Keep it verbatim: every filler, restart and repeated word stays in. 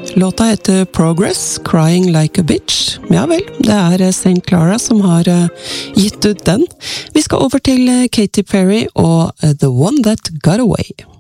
Låta heter Progress, Crying Like a Bitch. Ja vel, det er Saint Clara som har gitt ut den. Vi skal over til Katy Perry og The One That Got Away.